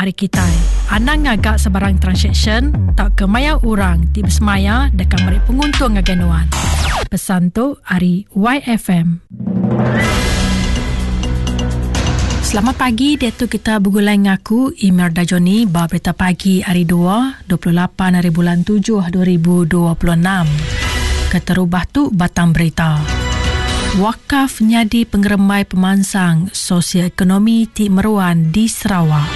hari kita. Anang ngagak sebarang transaction tak kemaya orang ti bersemaya dekat mereka penguntung ngaganuan. Pesan tu hari YFM. Selamat pagi, dia tu kita bergulai ngaku Imelda Joni ba berita pagi hari 28 hari bulan 7 2026. Keterubah tu batang berita. Wakaf nyadi pengeremai pemansang sosioekonomi Tik Meruan di Sarawak.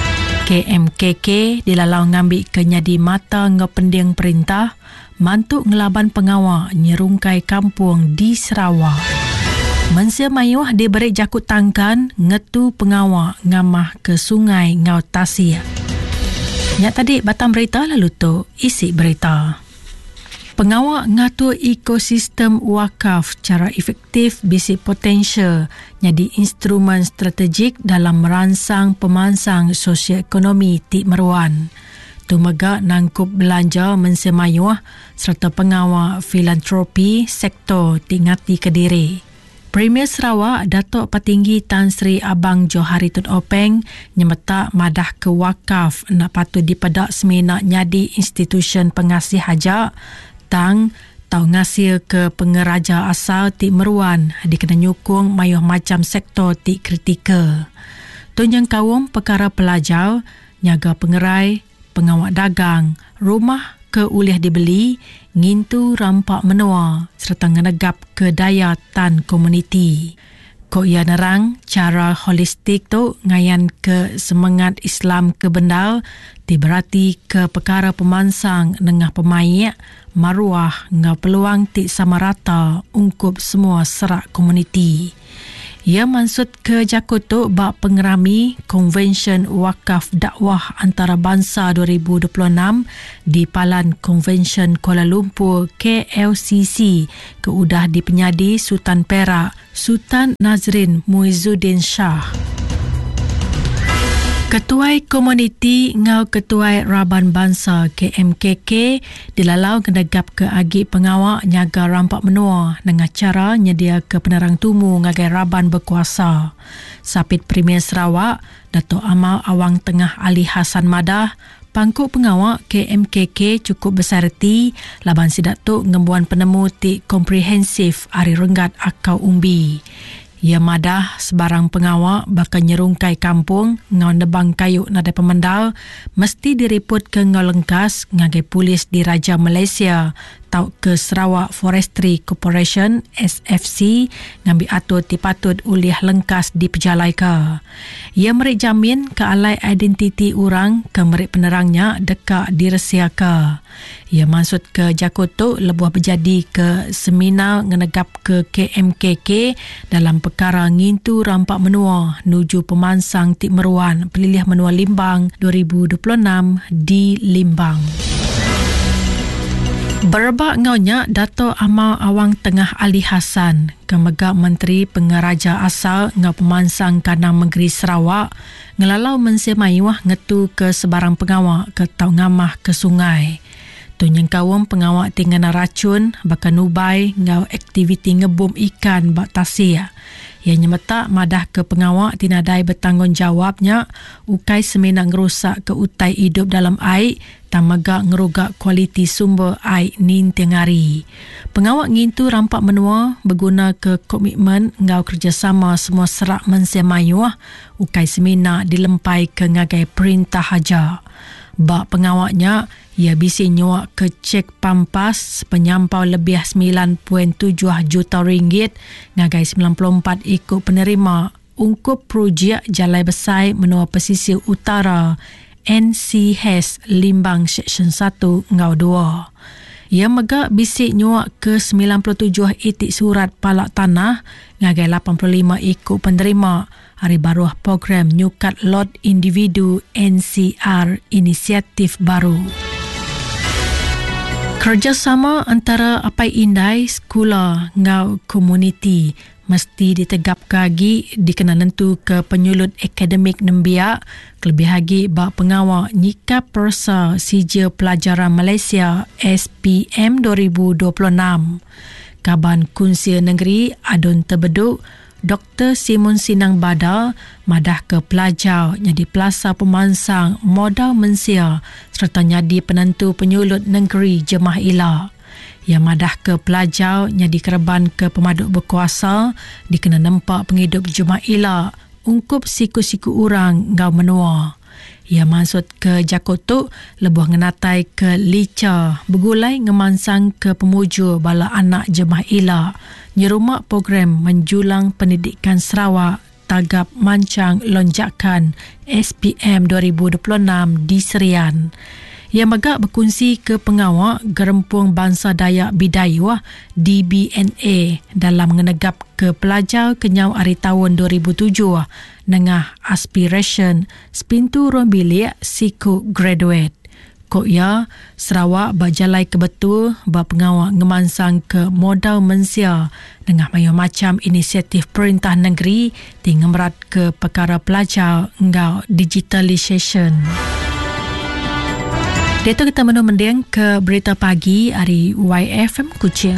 KMKK dilalau ngambil ke nyadi mata ngepending perintah mantuk ngelaban pengawal nyerungkai kampung di Sarawak. Mensia mayuh diberi jakut tangkan ngetu pengawal ngamah ke sungai Ngau Tasik. Nyak tadi batang berita lalu tu isi berita. Pengawal ngatur ekosistem wakaf cara efektif bisi potensial jadi instrumen strategik dalam merangsang pemansang sosioekonomi Tik Meruan. Tumega nangkup belanja mensia mayuh serta pengawal filantropi sektor Tingati Kediri. Premier Sarawak Datuk Petinggi Tan Sri Abang Johari Tun Openg nyemeta madah ke wakaf nak patut dipedak semena nyadi institusi pengasih hajat tang tau ngasih ke pengeraja asal Tik Meruan dikena nyukung mayuh macam sektor Tik kritikal. Tunjang kawum perkara pelajar, nyaga pengerai, pengawak dagang, rumah ke ulih dibeli, ngintu rampak menua serta ngenegap ke daya tan komuniti. Kok ia nerang cara holistik tu ngayan ke semangat Islam ke bendal berarti ke perkara pemansang nengah pemaik maruah ngau peluang Tik sama rata ungkup semua serak komuniti. Ia maksud ke jakut tu bak pengerami Konvensyen Wakaf Dakwah Antarabangsa 2026 di Palan Konvensyen Kuala Lumpur KLCC ke udah dipenyadi Sultan Perak Sultan Nazrin Muizzuddin Shah. Ketuai Komuniti Ngau Ketuai Raban Bangsa KMKK dilalau kedegap ke agi pengawak nyaga rampak menua dengan cara nyedia ke penerang tumu ngagai Raban berkuasa. Sapit Premier Sarawak Datuk Amal Awang Tengah Ali Hassan Madah pangkuk pengawak KMKK cukup besar reti laban sidak tu ngembuan penemu Tik komprehensif hari renggat akau umbi. Ia madah sebarang pengawak bakal nyerungkai kampung ngau nebang kayu nadai pemendal mesti direport ke ngau lengkas ngagai polis di Raja Malaysia tau ke Sarawak Forestry Corporation SFC ngambil atur tipatut uliah lengkas di pejalai ke. Ia merik jamin ke alai identiti orang ke merik penerangnya dekat dirahsia ke. Ia maksud ke jakut tu lebuh berjadi ke seminar ngenegap ke KMKK dalam perkara ngintu rampak menua nuju pemansang Tik Meruan Peliliah Menua Limbang 2026 di Limbang. Berbak ngaunya Dato' Amal Awang Tengah Ali Hassan Kemegak Menteri Pengeraja Asal ngau pemansang Kanang Negeri Sarawak ngelalau mensia mayuah ngetu ke sebarang pengawak ke tau ngamah ke sungai. Tunyang kawam pengawak tinggal racun bakal nubai ngau aktiviti ngebom ikan bak Tasik. Ia nyemeta madah ke pengawak tinadai bertanggungjawabnya ukai semena ngerusak ke utai hidup dalam air tamagak ngerugak kualiti sumber air nin tengari. Pengawak ngintu rampak menua berguna ke komitmen ngau kerjasama semua serak mensia mayuah ukai semena dilempai ke ngagai perintah haja. Bak pengawaknya, ia bisi nyuak ke cek pampas penyampau lebih 9.7 juta ringgit ngagai 94 ikut penerima ungkup projek Jalai Besar Menua Pesisir Utara NCHES Limbang Seksyen 1 Ngau 2. Ia megak bisik nyuak ke 97 itik surat palak tanah ngagai 85 ikut penerima hari baruah program Nyukat Lot Individu NCR Inisiatif Baru. Kerjasama antara Apai Indai, Sekolah Ngau Komuniti mesti ditegap kagi dikena nentu ke penyulut akademik nembiak kelebih lagi bak pengawal nyikap persa Sijil Pelajaran Malaysia SPM 2026. Kaban Kunsia Negeri Adun Terbeduk Dr. Simon Sinang Bada madah ke pelajar jadi pelasa pemansang modal mensia serta jadi penentu penyulut negeri Jemaah Ila. Ia madah ke pelajar jadi kerban ke pemaduk berkuasa dikena nampak penghidup Jemaah Ila ungkup siku-siku orang ngau menua. Ia maksud ke Jakotuk lebuh ngenatai ke Lica bergulai ngemansang ke pemujur bala anak Jemaah Ila nyerumak program menjulang pendidikan Sarawak tagap mancang lonjakan SPM 2026 di Serian. Ia magak berkongsi ke pengawak Gerempung Bangsa Dayak Bidayuh DBNA dalam menegap ke pelajar kenyau hari tahun 2007 nengah aspiration sepintu ruang bilik siku graduate. Kok ya, Sarawak berjalai ke betul berpengawak ngemansang ke modal mensia dengan banyak macam inisiatif perintah negeri tinggal ke perkara pelajar engau digitalisation. Itu kita mendiang ke berita pagi hari YFM Kuching.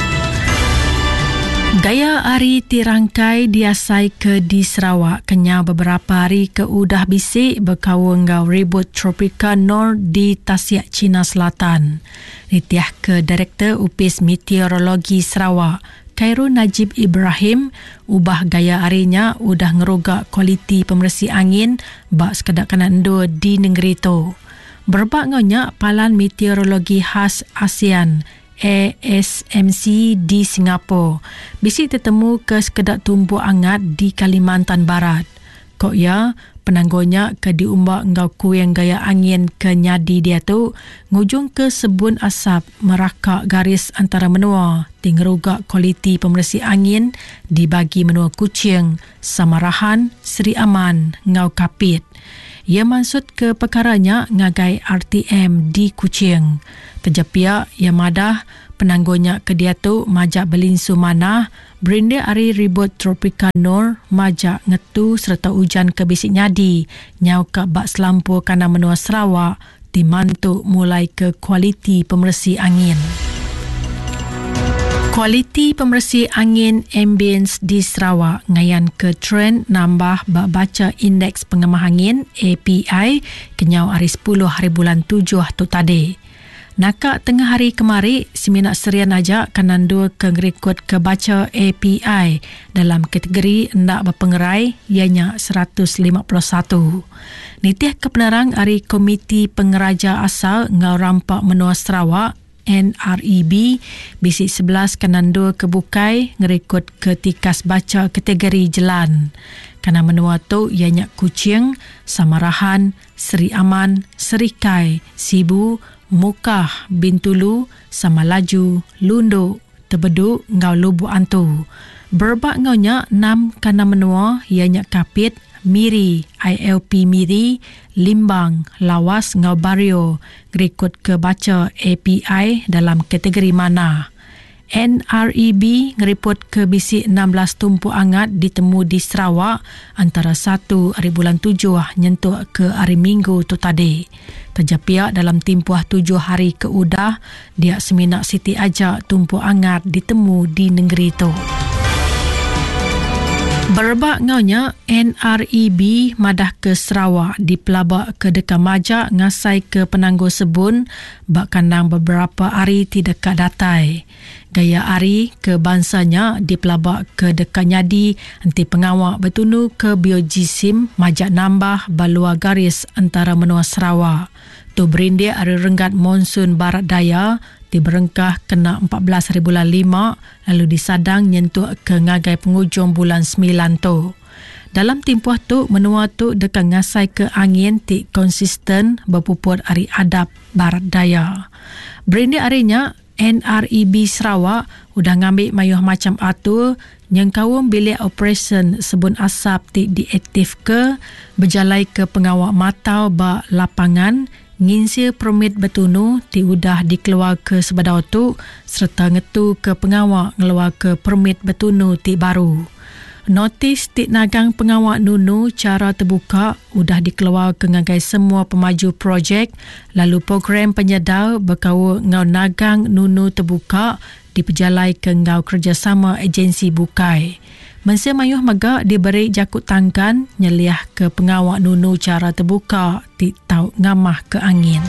Gaya hari tirangkai diasai ke di Sarawak kenya beberapa hari ke udah bisik berkawang ngau ribut tropika Nor di Tasik China Selatan. Nitiah ke Direktur Upis Meteorologi Sarawak Khairul Najib Ibrahim ubah gaya harinya udah ngerogak kualiti pembersih angin bak sekedak kanan endo di negeri tu. Berbak ngonya Palan Meteorologi Khas ASEAN ASMC di Singapura bisik tertemu ke sekedak tumbuh angat di Kalimantan Barat. Kok ya, penanggonya ke diumbak ngau kuing gaya angin ke nyadi dia tu ngujung ke sebun asap merakak garis antara menua tingerugak kualiti pembersih angin dibagi menua Kuching, Samarahan, Seri Aman, ngau Kapit. Ia maksud ke perkaranya ngagai RTM di Kuching. Terjepia ia madah penanggonya ke dia tu majak belinsu manah berinda hari ribut tropika Nor majak ngetu serta hujan ke bisik nyadi nyau ke bak selampur kana menua Sarawak dimantuk mulai ke kualiti pembersih angin. Kualiti pembersih angin ambience di Sarawak ngayan ke trend nambah bak baca indeks pengemah angin API kenyau hari 10 hari bulan 7 tu tadi. Nakak tengah hari kemari, Seminak Serian ajak kanandu ke ngerekod ke baca API dalam kategori hendak berpengerai ianya 151. Nitiah kepenerang hari Komiti Pengeraja Asal ngau rampak menua Sarawak NREB bisik 11 kanandu ke bukai ngerekod ke tikas baca kategori jelan. Kana menua tu ianya Kuching, Samarahan, Seri Aman, Serikai, Sibu, Mukah, Bintulu, Samalaju, Lundu, Tebeduk, ngau Lubuk Antu. Berbak ngaunya 6 kana menua ianya Kapit, Miri, ILP Miri, Limbang, Lawas, ngau Bario, ngerekod ke baca API dalam kategori mana. NREB ngeripot ke bisik 16 tumpu angat ditemu di Sarawak antara 1 hari bulan 7 nyentuh ke hari Minggu tu tadi. Terjapia dalam tempoh 7 hari ke udah dia Seminak Siti ajak tumpu angat ditemu di negeri tu. Berbak ngaunya NREB madah ke Sarawak di pelabak ke dekat majak ngasai ke penangguh sebun bak kandang beberapa hari tidak datai. Gaya hari ke bansanya di pelabak ke dekat nyadi anti pengawak bertunu ke biojisim majak nambah balua garis antara menua Sarawak. Tu berindia hari renggat monsun barat daya di berengkah kena 14 hari bulan 5 lalu disadang nyentuh ke ngagai pengujung bulan 9 tu. Dalam tempoh tu menua tu dekat ngasai ke angin ti konsisten berpuput hari adap barat daya. Berindia harinya NREB Sarawak udah ngambil mayuh macam atur yang kawum bilik operasi sebun asap ti diaktif ke berjalai ke pengawak matau ba lapangan nginsir permit bertunu ti udah dikeluar ke sebadau tu serta ngetu ke pengawak ngeluar ke permit bertunu ti baru. Notis ti nagang pengawak nunu cara terbuka udah dikeluar ke ngagai semua pemaju projek lalu program penyedar berkawal ngau nagang nunu terbuka diperjalai ke ngau kerjasama agensi bukai. Mensia mayuh megak diberi jakut tangkan nyeliah ke pengawak nunu cara terbuka ti tau ngamah ke angin.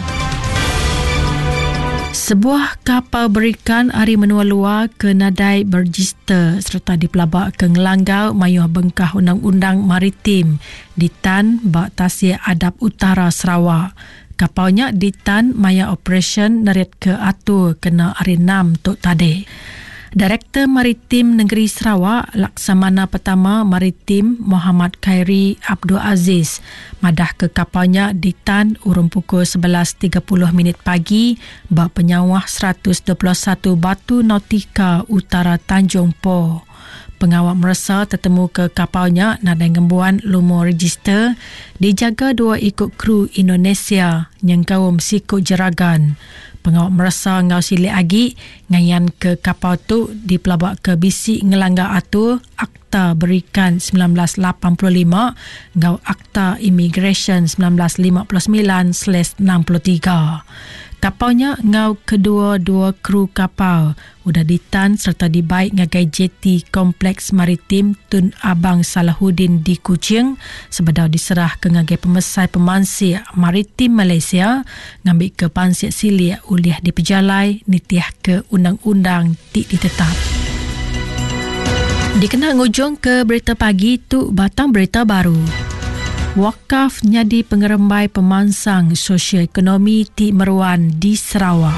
Sebuah kapal berikan hari menua luar ke nadai berregister serta dipelabak ke ngelanggau mayuh bengkah undang-undang maritim di Tan Bak Tasik Adab Utara Sarawak. Kapalnya di Tan maya operation neriat ke atur kena hari 6 tok tadi. Direktur Maritim Negeri Sarawak Laksamana Pertama Maritim Muhammad Khairi Abdul Aziz madah ke kapalnya di Tan urung pukul 11.30 pagi bak penyawah 121 batu nautika utara Tanjung Po. Pengawak merasa tertemu ke kapalnya nadai ngembuan lumur register dijaga dua ikut kru Indonesia yang kaum sikut jeragan. Pengawak merasa ngau silik agi ngayan ke kapal tu dipelabak ke bisi ngelanggar atur Akta Berikan 1985 ngau Akta Immigration 1959/63. Kapalnya ngau kedua-dua kru kapal udah ditan serta dibaik ngagai jeti Kompleks Maritim Tun Abang Salahuddin di Kuching sebedau diserah ke ngagai pemesai pemansir Maritim Malaysia ngambil ke pansir silia ulih di pejalai nitiah ke undang-undang tik ditetap. Dikenal ngujung ke berita pagi tu batang berita baru. Wakaf nyadi pengerembai pemansang sosioekonomi Ti Meruan di Sarawak.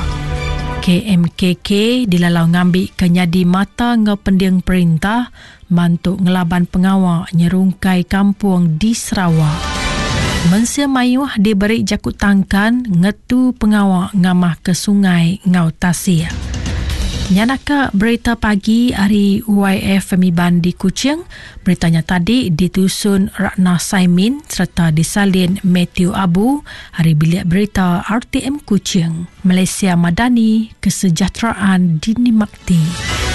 KMKK dilalau ngambil ke nyadi mata ngau pendiang perintah mantuk ngelaban pengawak nyerungkai kampung di Sarawak. Mensia mayuh diberi jakut tangkan ngetu pengawak ngamah ke sungai ngau Tasik. Nyanaka berita pagi hari UIF Femiban di Kuching. Beritanya tadi ditusun Ratna Saimin serta disalin Matthew Abu. Hari bilik berita RTM Kuching. Malaysia Madani, kesejahteraan dinikmati.